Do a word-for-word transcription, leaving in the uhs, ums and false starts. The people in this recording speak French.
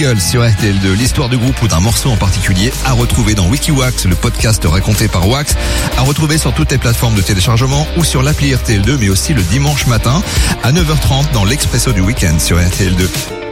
Eagles sur R T L deux. L'histoire du groupe ou d'un morceau en particulier à retrouver dans WikiWax, le podcast raconté par Wax, à retrouver sur toutes les plateformes de téléchargement ou sur l'appli R T L deux, mais aussi le dimanche matin à neuf heures trente dans l'Expresso du week-end sur R T L deux.